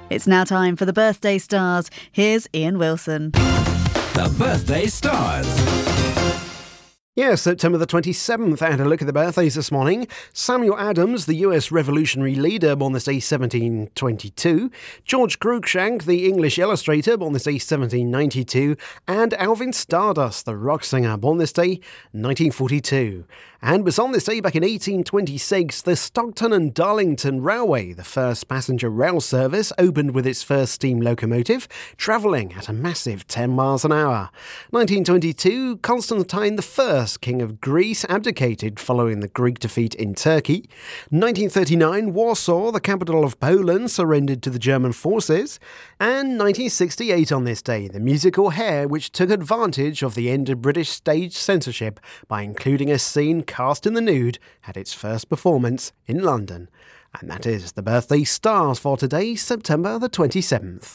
It's now time for the Birthday Stars. Here's Ian Wilson. The Birthday Stars. Yes, September the 27th, and a look at the birthdays this morning. Samuel Adams, the US revolutionary leader, born this day 1722. George Cruikshank, the English illustrator, born this day 1792. And Alvin Stardust, the rock singer, born this day 1942. And was on this day back in 1826, the Stockton and Darlington Railway, the first passenger rail service, opened with its first steam locomotive, travelling at a massive 10 miles an hour. 1922, Constantine I, King of Greece, abdicated following the Greek defeat in Turkey. 1939, Warsaw, the capital of Poland, surrendered to the German forces. And 1968 on this day, the musical Hair, which took advantage of the end of British stage censorship by including a scene cast in the nude, had its first performance in London. And that is the Birthday Stars for today, September the 27th.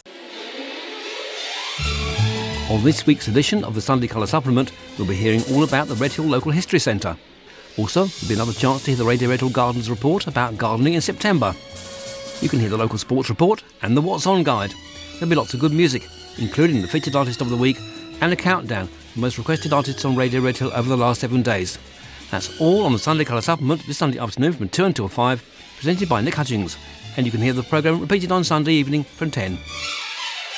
On this week's edition of the Sunday Colour Supplement, we'll be hearing all about the Redhill Local History Centre. Also, there'll be another chance to hear the Radio Redhill Gardens report about gardening in September. You can hear the local sports report and the What's On guide. There'll be lots of good music, including the featured artist of the week and a countdown, the most requested artists on Radio Redhill over the last 7 days. That's all on the Sunday Colour Supplement this Sunday afternoon from 2 until 5, presented by Nick Hutchings. And you can hear the programme repeated on Sunday evening from 10.